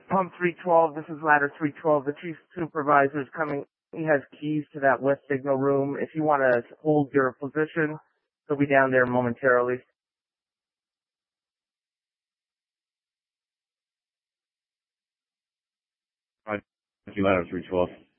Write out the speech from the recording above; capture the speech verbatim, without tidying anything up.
Pump three twelve, this is ladder three twelve. The chief supervisor is coming. He has keys to that west signal room. If you want to hold your position, he'll be down there momentarily. Thank you, ladder three twelve.